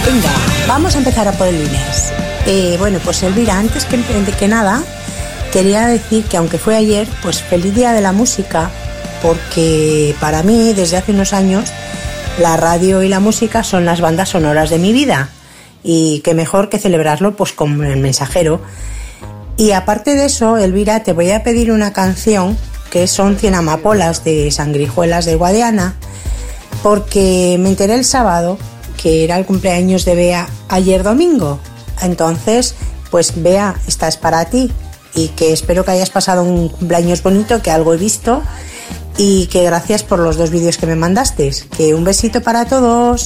Venga, vamos a empezar a por el lunes. Bueno, pues Elvira, antes que nada, quería decir que aunque fue ayer, pues feliz día de la música, porque para mí, desde hace unos años, la radio y la música son las bandas sonoras de mi vida. Y qué mejor que celebrarlo pues con El Mensajero. Y aparte de eso, Elvira, te voy a pedir una canción que son 100 amapolas de Sangrijuelas de Guadiana, porque me enteré el sábado que era el cumpleaños de Bea ayer domingo. Entonces, pues Bea, esta es para ti y que espero que hayas pasado un cumpleaños bonito, que algo he visto, y que gracias por los 2 vídeos que me mandaste. Que un besito para todos.